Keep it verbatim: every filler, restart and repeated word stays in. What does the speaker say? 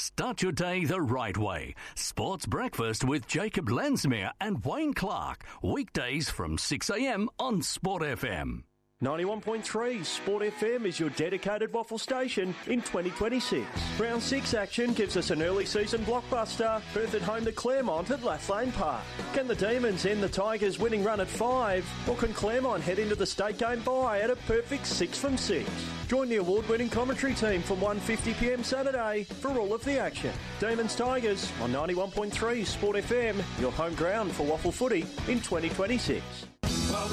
Start your day the right way. Sports Breakfast with Jacob Lensmere and Wayne Clark. Weekdays from six a.m. on Sport F M. ninety-one point three Sport F M is your dedicated waffle station in twenty twenty-six. Round six action gives us an early season blockbuster. Perth at home to Claremont at Lathlane Park. Can the Demons end the Tigers' winning run at five? Or can Claremont head into the state game bye at a perfect six from six? Join the award-winning commentary team from one fifty p.m. Saturday for all of the action. Demons Tigers on ninety-one point three Sport F M, your home ground for waffle footy in twenty twenty-six.